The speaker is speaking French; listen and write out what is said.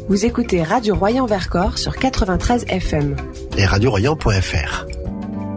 Vous écoutez Radio Royan Vercors sur 93 FM. Et radioroyan.fr.